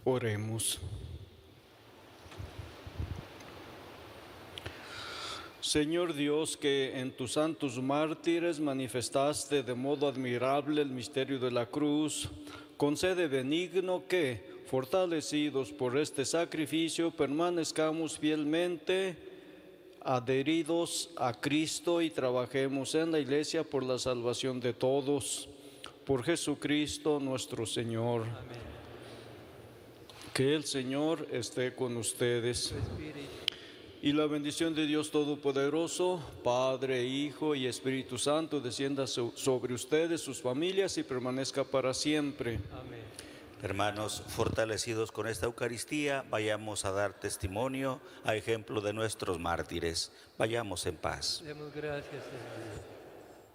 Oremos. Señor Dios, que en tus santos mártires manifestaste de modo admirable el misterio de la cruz, concede benigno que, fortalecidos por este sacrificio, permanezcamos fielmente adheridos a Cristo y trabajemos en la Iglesia por la salvación de todos. Por Jesucristo nuestro Señor. Amén. Que el Señor esté con ustedes. Tu espíritu. Y la bendición de Dios Todopoderoso, Padre, Hijo y Espíritu Santo, descienda sobre ustedes, sus familias y permanezca para siempre. Amén. Hermanos, fortalecidos con esta Eucaristía, vayamos a dar testimonio a ejemplo de nuestros mártires. Vayamos en paz. Demos gracias, Señor.